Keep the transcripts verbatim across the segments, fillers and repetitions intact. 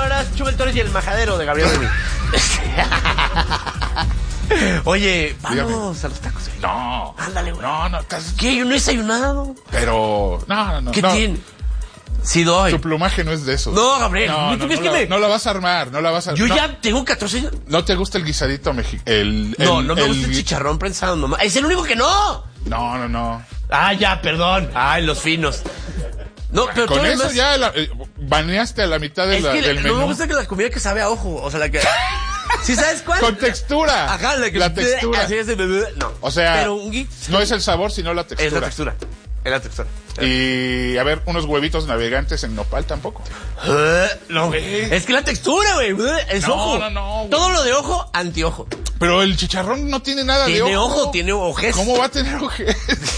no eras Chumel Torres y el majadero de Gabriel Remy. Oye, vamos Dígame. a los tacos. Güey. No. Ándale, güey. No, no. Estás... ¿Qué? Yo no he desayunado. Pero, no, no, no. ¿Qué no. tiene? Sí doy. Tu plumaje no es de eso. No, Gabriel. No, ¿Tú no, crees no, que la, me... no la vas a armar, no la vas a... Yo no. ya tengo catorce años. ¿No te gusta el guisadito mexicano? El, el, No, no me el, gusta el chicharrón prensado, mamá. Es el único que no. No, no, no. Ah, ya, perdón. Ay, los finos. No, pero con eso más... ya la, eh, baneaste a la mitad de es la, que del no menú. me gusta que la comida que sabe a ojo. O sea, la que... ¿Sí sabes cuál? Con textura. Ajá, la, que... la textura. Así es de... No. O sea, pero un gui... no es el sabor, sino la textura. Es la textura. Es la textura. Y, a ver, unos huevitos navegantes en nopal tampoco. Uh, no, güey. Es que la textura, güey. Es no, ojo. No, no, no. Todo lo de ojo, antiojo. Pero el chicharrón no tiene nada tiene de ojo. Tiene ojo, tiene ojez. ¿Cómo va a tener ojez?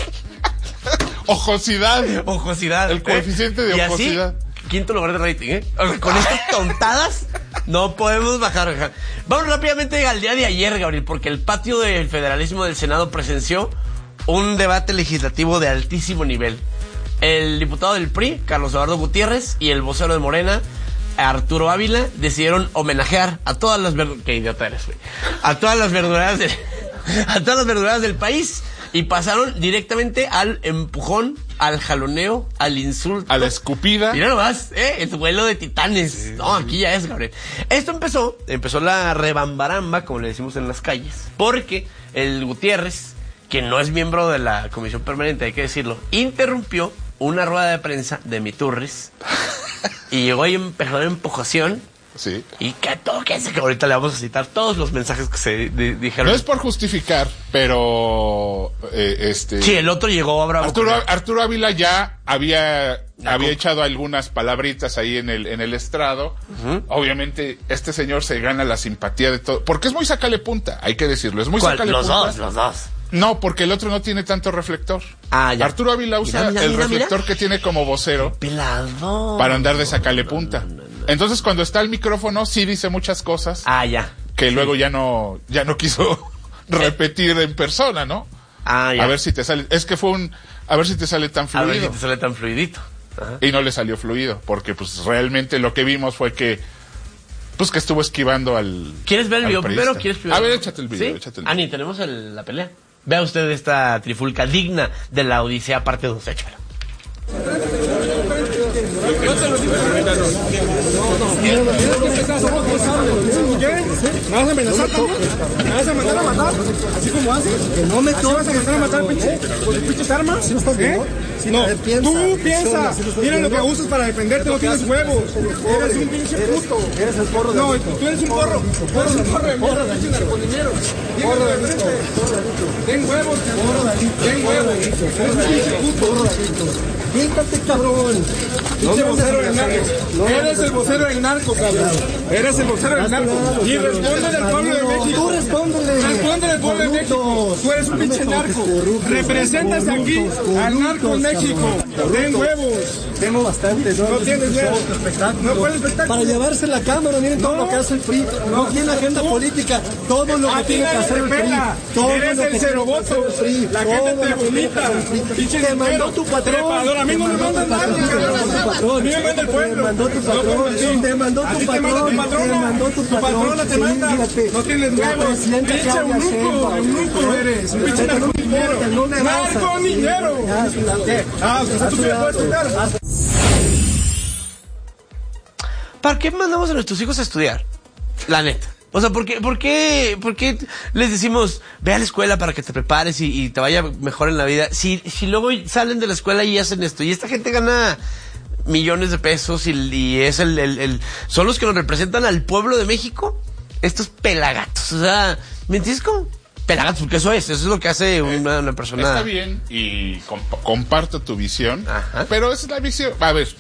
Ojosidad. Ojosidad. El coeficiente ¿eh? de ojosidad. Así, quinto lugar de rating, ¿eh? O sea, con estas tontadas no podemos bajar, bajar. Vamos rápidamente al día de ayer, Gabriel, porque el patio del federalismo del Senado presenció un debate legislativo de altísimo nivel. El diputado del P R I, Carlos Eduardo Gutiérrez, y el vocero de Morena, Arturo Ávila, decidieron homenajear a todas las verduras... Qué idiota eres, güey. A todas las verduras de... a todas las verduras del país. Y pasaron directamente al empujón, al jaloneo, al insulto. A la escupida. Mira nomás, eh, el duelo de titanes. Sí, no, aquí ya es, Gabriel. Esto empezó, empezó la rebambaramba, como le decimos en las calles, porque el Gutiérrez, que no es miembro de la comisión permanente, hay que decirlo, interrumpió una rueda de prensa de Miturris y llegó y empezó la empujación. Sí. Y que toque ese que ahorita le vamos a citar todos los mensajes que se di- dijeron. No es por justificar, pero eh, este. Sí, el otro llegó a bravo. Arturo, Arturo Ávila ya había había coca. echado algunas palabritas ahí en el en el estrado. Uh-huh. Obviamente este señor se gana la simpatía de todo, porque es muy sacale punta, hay que decirlo, es muy ¿Cuál? sacale los punta. Los dos, los dos. No, porque el otro no tiene tanto reflector. Ah, ya. Arturo Ávila usa mira, mira, el mira, reflector mira. que tiene como vocero. Pelado. Para andar de sacale punta. No, no, no, no. Entonces cuando está el micrófono sí dice muchas cosas. Ah, ya. Que sí. luego ya no ya no quiso repetir en persona, ¿no? Ah, ya. A ver si te sale, es que fue un a ver si te sale tan fluido. A ver si te sale tan fluidito. Ajá. Y no le salió fluido, porque pues realmente lo que vimos fue que pues que estuvo esquivando al ¿Quieres ver el video periodista. primero? ¿Quieres primero? A ver, échate el video, ¿Sí? échate el video. Ani, tenemos el, la pelea. Vea usted esta trifulca digna de la Odisea parte dos. Échamelo. ¿Me vas a amenazar también? ¿Me vas a mandar a matar? ¿Así como haces? Que no me toques. ¿Vas a mandar a matar, pinche? ¿Con tus pinches armas? ¿Sí lo estás viendo? ¿Eh? No, tú piensas. Mira lo que usas para defenderte, no tienes huevos. Eres un pinche puto. Eres el porro de No, tú eres un porro. Tú eres un porro de mierda, pinche narcolinero. Porro de frente. Ten huevos, cabrón. Ten huevos. Eres un pinche puto. Quítate, cabrón. Pinche vocero del narco. Eres el vocero del narco, cabrón. Eres el vocero del narco. Y respóndele al pueblo de México. Tú respóndele. Respóndele al pueblo de México. Tú eres un pinche narco. Representas aquí al narco en México. Ten huevos. Tengo bastantes, ¿no? No tienes huevos. No puedes espectáculo. Para llevarse la cámara, miren todo lo que hace el P R I. No tiene agenda política. Todo lo que tiene que hacer el P R I. Todo Eres el cero voto. La gente te vomita. Te mandó tu patrón. A mí no me manda nadie. A mí me manda el pueblo. Te mandó tu patrón. Te mandó tu patrón. Te mandó tu patrón. patrona te manda. No tienes huevos. Pinche eunuco. Eunuco eres. Un pinche narcominero. Narcominero. Ah, pues tú me puedes tocar. ¿Para qué mandamos a nuestros hijos a estudiar? La neta. O sea, ¿por qué, por qué, por qué les decimos, ve a la escuela para que te prepares y, y te vaya mejor en la vida? Si, si luego salen de la escuela y hacen esto, y esta gente gana millones de pesos y, y es el, el, el, son los que nos representan al pueblo de México, estos pelagatos. O sea, ¿me entiendes cómo? Pelagatos, porque eso es, eso es lo que hace una, una persona. Está bien y comp- comparto tu visión, Ajá. pero esa es la visión. A ver,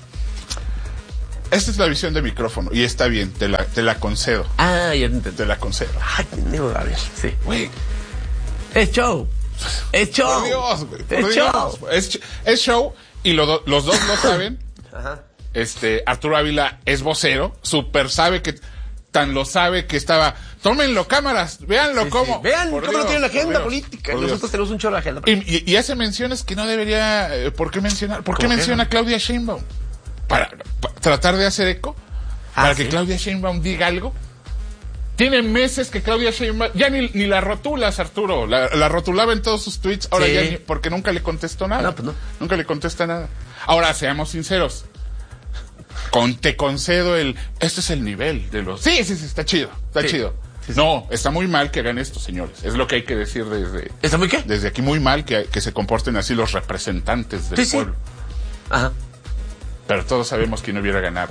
esta es la visión de micrófono y está bien, te la, te la concedo. Ah, ya te entendí. Te la concedo. Ay, pendejo, Gabriel. Sí. Güey, Es show. Es show. por Dios, güey, por Es Dios. show. Es, es show y lo do- los dos lo saben. Ajá. Este, Arturo Ávila es vocero, súper sabe que, tan lo sabe que estaba, tómenlo cámaras, véanlo Sí, cómo. sí. Vean Por cómo Dios, no tiene la por agenda Dios, política. por Nosotros Dios. tenemos un chorro de agenda Y, política. y, y hace menciones que no debería, eh, ¿por qué mencionar? ¿Por qué ¿Cómo qué? menciona a Claudia Sheinbaum? Para, para tratar de hacer eco. ah, para ¿sí? que Claudia Sheinbaum diga algo. Tiene meses que Claudia Sheinbaum ya ni, ni la rotulas, Arturo. La, la rotulaba en todos sus tweets, ahora sí. ya ni, porque nunca le contestó nada. No, pues no. Nunca le contesta nada. Ahora, seamos sinceros. Con, te concedo el... Este es el nivel de los... Sí, sí, sí, está chido, está sí. chido. Sí, sí. No, está muy mal que hagan esto, señores. Es lo que hay que decir desde... ¿Está muy qué? Desde aquí muy mal que, que se comporten así los representantes del sí, pueblo. Sí. Ajá. Pero todos sabemos quién hubiera ganado.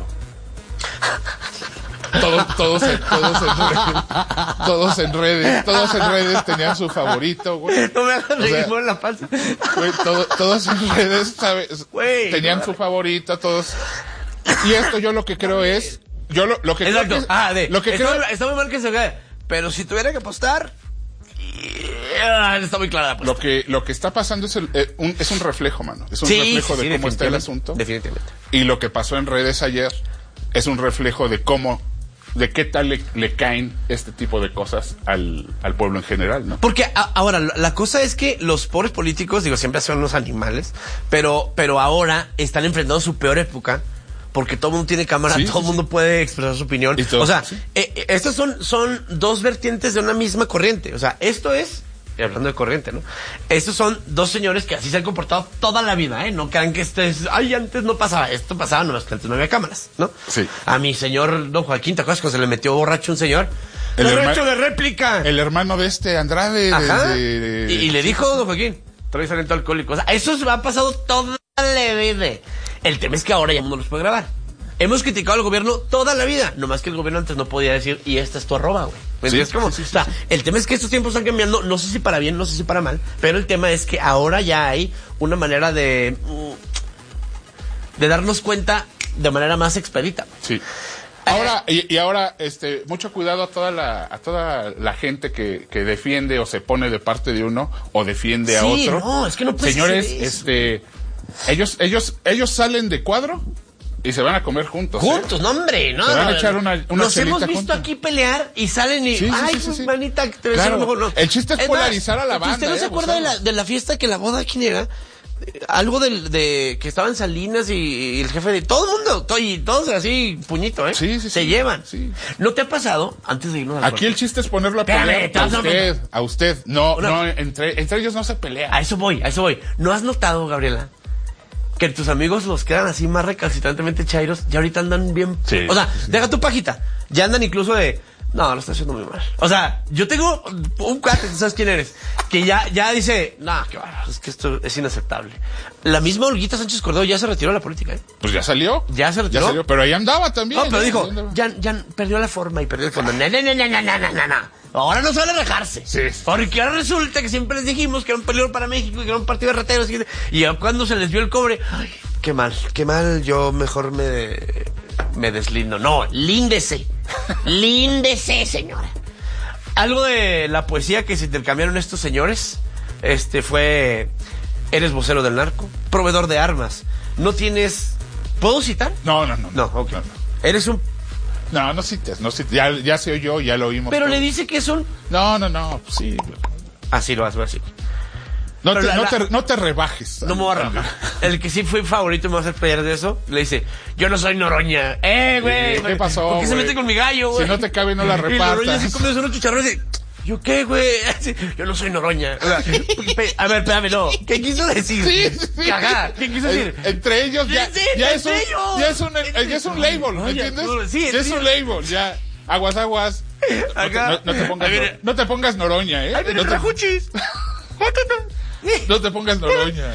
Todos, todos, en, todos, en redes, todos en redes, todos en redes tenían su favorito, güey. No me hagas reír en la panza. Güey, todo, todos en redes, ¿sabes? Güey, tenían no, su favorito, todos. Y esto yo lo que creo es, yo lo, lo que Exacto. creo que, ah, de, lo que está, creo, está muy mal que se vea, pero si tuviera que apostar, yeah, está muy clara la apuesta. Lo que, lo que está pasando es el, eh, un, es un reflejo, mano. Es un sí, reflejo sí, de sí, cómo está el asunto. Definitivamente. Y lo que pasó en redes ayer es un reflejo de cómo de qué tal le, le caen este tipo de cosas al, al pueblo en general, ¿no? Porque a, ahora, la cosa es que los pobres políticos, digo, siempre son unos animales, pero, pero ahora están enfrentando su peor época, porque todo el mundo tiene cámara, sí, todo el sí, mundo sí. puede expresar su opinión. Todo, o sea, sí. eh, estos son, son dos vertientes de una misma corriente. O sea, esto es... Y hablando de corriente, ¿no? Estos son dos señores que así se han comportado toda la vida, ¿eh? No crean que este es... Ay, antes no pasaba. Esto pasaba nomás que antes no había cámaras, ¿no? Sí. A mi señor don Joaquín, ¿te acuerdas cuando se le metió borracho un señor? El ¡Borracho de réplica! El hermano de este Andrade. Ajá. De, de, de... Y, y le dijo don Joaquín, traes talento alcohólico. O sea, eso se ha pasado toda la vida. El tema es que ahora ya no los puede grabar. Hemos criticado al gobierno toda la vida, nomás que el gobierno antes no podía decir, y esta es tu arroba, güey. ¿Me entiendes cómo? Sí, sí, sí, o sea, sí. El tema es que estos tiempos están cambiando, no sé si para bien, no sé si para mal, pero el tema es que ahora ya hay una manera de de darnos cuenta de manera más expedita. Sí. Ahora, y, y ahora, este, mucho cuidado a toda la, a toda la gente que, que defiende o se pone de parte de uno o defiende sí, a otro. No, es que no puede Señores, ser eso. este, ellos, ellos, ellos salen de cuadro y se van a comer juntos. Juntos, ¿eh? no, hombre, no. Se van a no, echar una, una Nos hemos visto juntos. aquí pelear y salen y, sí, sí, ay, sí, sí, sí. manita, te claro. mejor, no. El chiste es, es polarizar más, a la banda. ¿Usted no eh, se acuerda de la, de la fiesta que la boda quién era? Algo del, de que estaban Salinas y, y el jefe de todo el mundo, todo, y todos así, puñito, ¿eh? Sí, sí, Se sí, llevan. Sí. ¿No te ha pasado, antes de irnos a la Aquí corte? El chiste es ponerlo a pelear Espérame, a usted, a usted. No, Una, no, entre, entre ellos no se pelea. A eso voy, a eso voy. ¿No has notado, Gabriela, que tus amigos los quedan así más recalcitrantemente chairos y ahorita andan bien? Sí, o sea, sí. deja tu pajita. Ya andan incluso de... No, lo está haciendo muy mal. O sea, yo tengo un cuate, ¿sabes quién eres? Que ya, ya dice, no, qué bárbaro, es que esto es inaceptable. La misma Olguita Sánchez Cordero ya se retiró de la política, ¿eh? Pues ya salió. Ya se retiró. Ya salió, pero ahí andaba también. No, pero ¿eh? dijo, ya, ya perdió la forma y perdió el fondo. No, no, no, no, no, no, no, no. Ahora no suele rajarse. Sí. Porque ahora resulta que siempre les dijimos que era un peligro para México y que era un partido de rateros. Y, y cuando se les vio el cobre, ay, qué mal, qué mal, yo mejor me, me deslindo. No, líndese. Líndese, señora. Algo de la poesía que se intercambiaron estos señores, este fue, eres vocero del narco, proveedor de armas, no tienes, ¿puedo citar? No, no, no. No, ok. No, no. Eres un... No, no cites, no cites, ya, ya se oyó, ya lo oímos. Pero todo. le dice que es un... No, no, no, pues sí. Así lo hace, así. No te, la, no, la, te, no te rebajes. No me voy a rebajar. El que sí fue favorito y me va a hacer pelear de eso, le dice, yo no soy Noroña. Eh, güey. ¿Qué pasó, ¿Por qué güey? se mete con mi gallo, güey? Si no te cabe, no la repartas. Y Noroña se come unos chicharrones y... ¿Yo qué, güey? Yo no soy Noroña. O sea, a ver, espérame, no. ¿Qué quiso decir? Sí, sí. Cagá. ¿Qué quiso decir? En, entre ellos ya, sí, ya, entre es un, ellos. ya es un, ya es un label, ¿me entiendes? Sí, ya es un label, ya. Aguas, aguas. No te, no, no te pongas, no, no te pongas Noroña, ¿eh? Ahí viene no el rajuchis. No te pongas Noroña.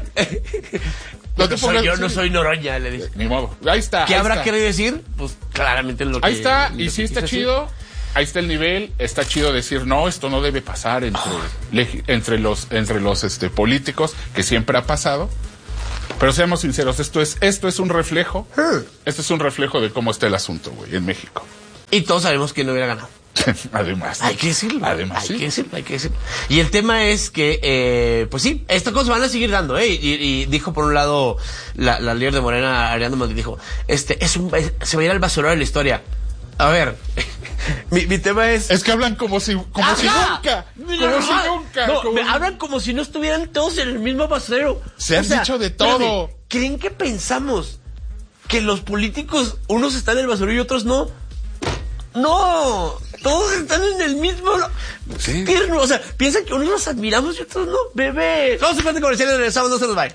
No te no pongas, yo no soy Noroña, le dije. Ni modo. Ahí está. ¿Qué ahí habrá está. querido decir? Pues claramente lo que... Ahí está, y sí sí está chido. Decir. Ahí está el nivel, está chido decir, no, esto no debe pasar entre, oh. entre los, entre los este, políticos, que siempre ha pasado. Pero seamos sinceros, esto es, esto es un reflejo, hmm. esto es un reflejo de cómo está el asunto, güey, en México. Y todos sabemos que no hubiera ganado. Además. Hay que decirlo. Además, hay sí. que decirlo, hay que decirlo. Y el tema es que, eh, pues sí, estas cosas van a seguir dando, ¿eh? Y, y dijo por un lado la, la líder de Morena, Ariadna Madrid, dijo, este, es un, es, se va a ir al basurero de la historia. A ver, mi, mi tema es... Es que hablan como si, como si nunca, como si nunca. No, como... me hablan como si no estuvieran todos en el mismo basurero. Se han o sea, dicho de todo. Espérame, ¿creen que pensamos que los políticos, unos están en el basurero y otros no. No, todos están en el mismo. Sí. Tierno, o sea, piensan que unos los admiramos y otros no. Bebé. Vamos a hacer comerciales, regresamos, no se nos vaya.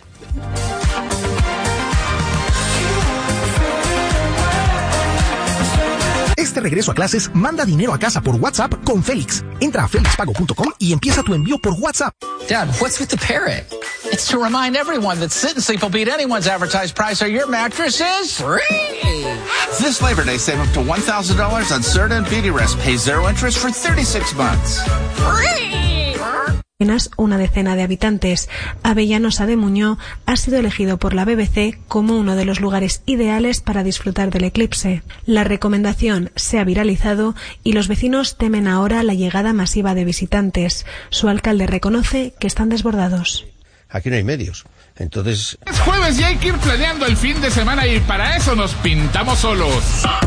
Este regreso a clases, manda dinero a casa por WhatsApp con Félix. Entra a félix pago punto com y empieza tu envío por WhatsApp. Dad, what's with the parrot? It's to remind everyone that Sit and Sleep will beat anyone's advertised price or your mattress is free. This Labor Day, save up to one thousand dollars on Serta and Beauty Rest. Pay zero interest for thirty-six months. Free! Apenas una decena de habitantes, Avellaноsa de Muñó ha sido elegido por la B B C como uno de los lugares ideales para disfrutar del eclipse. La recomendación se ha viralizado y los vecinos temen ahora la llegada masiva de visitantes. Su alcalde reconoce que están desbordados. Aquí no hay medios. Entonces... Es jueves y hay que ir planeando el fin de semana y para eso nos pintamos solos.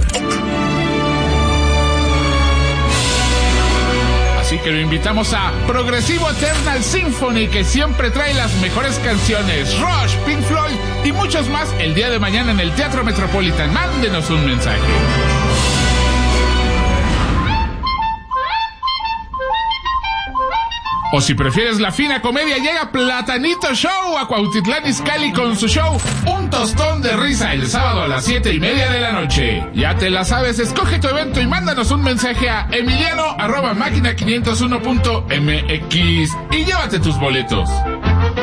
Así que lo invitamos a Progresivo Eternal Symphony, que siempre trae las mejores canciones, Rush, Pink Floyd y muchos más el día de mañana en el Teatro Metropolitan. Mándenos un mensaje. O si prefieres la fina comedia, llega Platanito Show a Cuautitlán Izcalli con su show Un Tostón de Risa el sábado a las siete y media de la noche. Ya te la sabes, escoge tu evento y mándanos un mensaje a emiliano arroba máquina quinientos uno punto m x y llévate tus boletos.